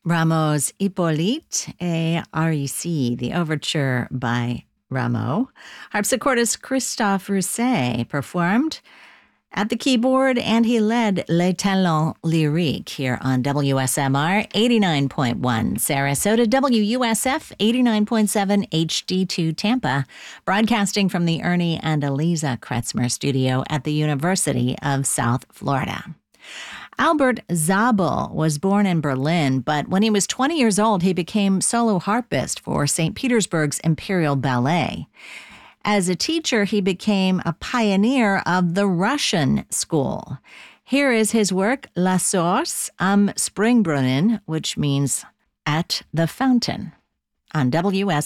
Rameau's Hippolyte et Aricie, the overture by Rameau. Harpsichordist Christophe Rousset performed at the keyboard, and he led Les Talents Lyriques here on WSMR 89.1 Sarasota, WUSF 89.7 HD2 Tampa, broadcasting from the Ernie and Eliza Kretzmer studio at the University of South Florida. Albert Zabel was born in Berlin, but when he was 20 years old, he became solo harpist for St. Petersburg's Imperial Ballet. As a teacher, he became a pioneer of the Russian school. Here is his work, La Source am Springbrunnen, which means at the fountain, on WS.